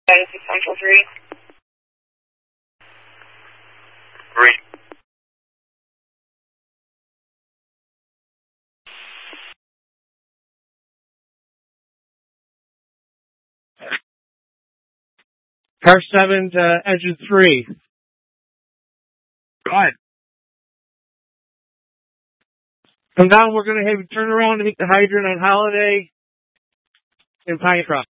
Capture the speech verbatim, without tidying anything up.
ninety-six Central three. Three. Car seven to engine three. Go ahead. Come down, we're going to have you turn around and hit the hydrant on Holiday and Pine Truck.